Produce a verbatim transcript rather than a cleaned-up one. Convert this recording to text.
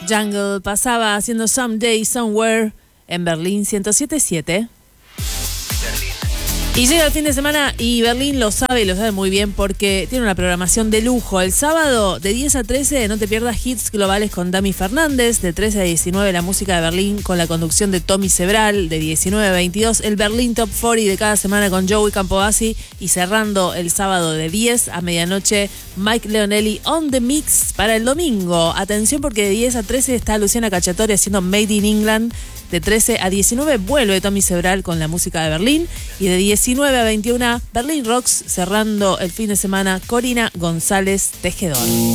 Jungle pasaba haciendo Someday, Somewhere en Berlín ciento siete punto siete. Y llega el fin de semana y Berlín lo sabe y lo sabe muy bien porque tiene una programación de lujo. El sábado de diez a trece no te pierdas hits globales con Dami Fernández. De trece a diecinueve la música de Berlín con la conducción de Tommy Sebral. De diecinueve a veintidós el Berlín Top cuarenta de cada semana con Joey Campovasi. Y cerrando el sábado de diez a medianoche Mike Leonelli on the mix para el domingo. Atención porque de diez a trece está Luciana Cacciatore haciendo Made in England. De trece a diecinueve vuelve Tommy Sebral con la música de Berlín. Y de diecinueve a veintiuno Berlín Rocks cerrando el fin de semana Corina González Tejedor.